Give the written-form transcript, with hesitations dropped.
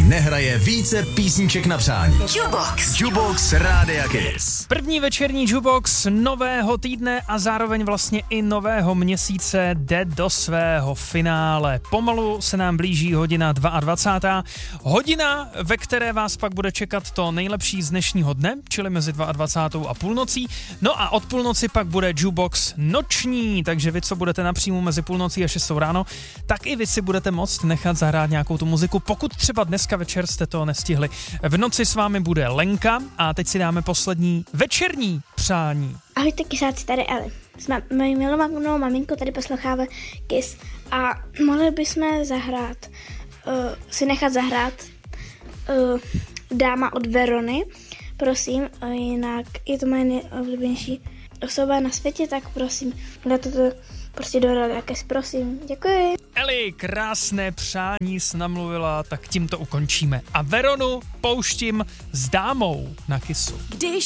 nehraje více písniček na přání. Jukebox Rádia Kiss. První večerní Jukebox nového týdne a zároveň vlastně i nového měsíce jde do svého finále. Pomalu se nám blíží hodina 22. Hodina, ve které vás pak bude čekat to nejlepší z dnešního dne, čili mezi 22. a půlnocí. No a od půlnoci pak bude Jukebox noční, takže vy, co budete napřímo mezi půlnocí a 6 ráno, tak i vy si budete moct nechat zahrát nějakou tu muziku, pokud třeba dneska večer jste to nestihli. V noci s vámi bude Lenka a teď si dáme poslední večerní přání. Ahojte kysáci, tady Eli. S mojí milovanou maminkou tady posloucháme Kiss a mohli bychom si nechat zahrát Dáma od Verony, prosím, jinak je to moje nejoblíbenější osoba na světě, tak prosím, dejte to prostě do Rádia Kiss, prosím, děkuji. Eli, krásné přání jsi namluvila, tak tím to ukončíme. A Veronu pouštím s Dámou na Kissu. Když